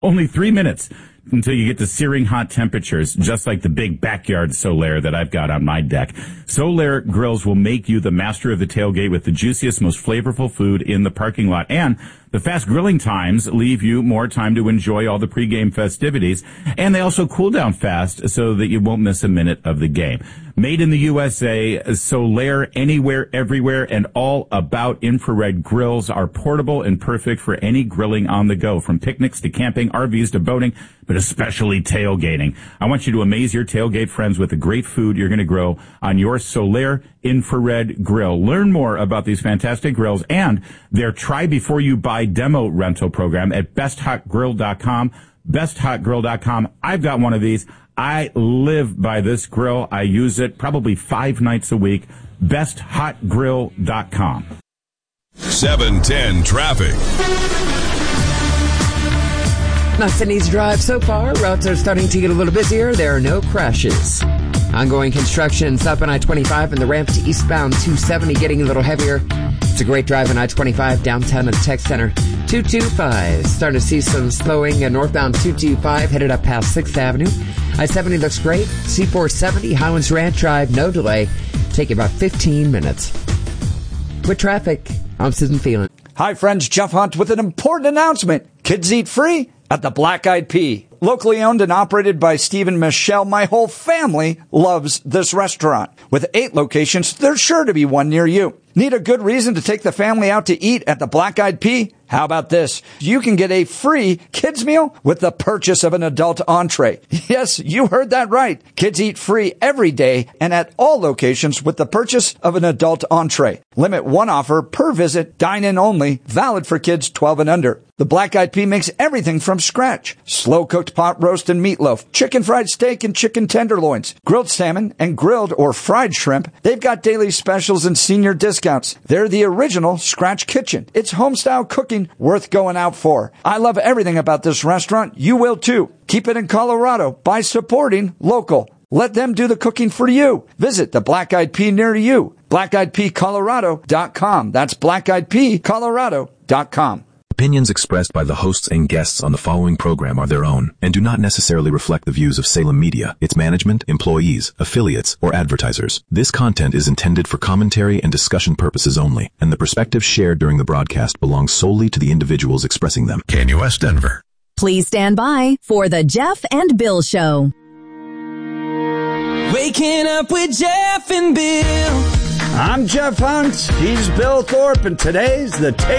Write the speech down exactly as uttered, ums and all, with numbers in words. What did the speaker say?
Only three minutes until you get to searing hot temperatures, just like the big backyard Solaire that I've got on my deck. Solaire grills will make you the master of the tailgate with the juiciest, most flavorful food in the parking lot. And the fast grilling times leave you more time to enjoy all the pregame festivities. And they also cool down fast so that you won't miss a minute of the game. Made in the U S A, Solaire anywhere, everywhere, and all about infrared grills are portable and perfect for any grilling on the go, from picnics to camping, R Vs to boating, but especially tailgating. I want you to amaze your tailgate friends with the great food you're going to grow on your Solaire infrared grill. Learn more about these fantastic grills and their try before you buy demo rental program at best hot grill dot com. best hot grill dot com. I've got one of these. I live by this grill. I use it probably five nights a week. best hot grill dot com. seven ten traffic. Nice and easy drive so far. Routes are starting to get a little busier. There are no crashes. Ongoing construction south on I twenty-five and the ramp to eastbound two seventy getting a little heavier. It's a great drive on I twenty-five downtown at the Tech Center. two twenty-five. Starting to see some slowing. And northbound two twenty-five headed up past sixth Avenue. I seventy looks great. C four seventy Highlands Ranch Drive, no delay. Take about fifteen minutes. With traffic, I'm Susan Phelan. Hi, friends. Jeff Hunt with an important announcement. Kids eat free at the Black Eyed Pea. Locally owned and operated by Steve and Michelle, my whole family loves this restaurant. With eight locations, there's sure to be one near you. Need a good reason to take the family out to eat at the Black Eyed Pea? How about this? You can get a free kids meal with the purchase of an adult entree. Yes, you heard that right. Kids eat free every day and at all locations with the purchase of an adult entree. Limit one offer per visit, dine-in only, valid for kids twelve and under. The Black Eyed Pea makes everything from scratch. Slow-cooked pot roast and meatloaf, chicken fried steak and chicken tenderloins, grilled salmon and grilled or fried shrimp. They've got daily specials and senior discounts. They're the original scratch kitchen. It's home-style cooking worth going out for. I love everything about this restaurant. You will too. Keep it in Colorado by supporting local. Let them do the cooking for you. Visit the Black Eyed Pea near you. black eyed pea colorado dot com. That's black eyed pea colorado dot com. Opinions expressed by the hosts and guests on the following program are their own and do not necessarily reflect the views of Salem Media, its management, employees, affiliates, or advertisers. This content is intended for commentary and discussion purposes only, and the perspectives shared during the broadcast belong solely to the individuals expressing them. K N U S Denver. Please stand by for the Jeff and Bill Show. Waking up with Jeff and Bill. I'm Jeff Hunt. He's Bill Thorpe, and today's the tape.